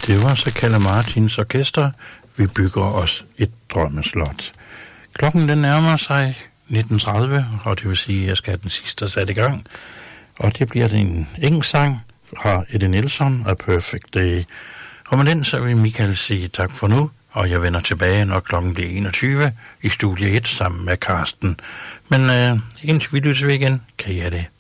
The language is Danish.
Det var så Kalle Martins orkester. Vi bygger os et drømmeslot. Klokken den nærmer sig 19:30, og det vil sige, at jeg skal have den sidste sat i gang. Og det bliver en engelsk sang fra Eddie Nielsen, A Perfect Day. Og med den så vil Michael sige tak for nu, og jeg vender tilbage, når klokken bliver 21 i Studie 1 sammen med Karsten. Men indtil vi lyttes ved igen, kan I have det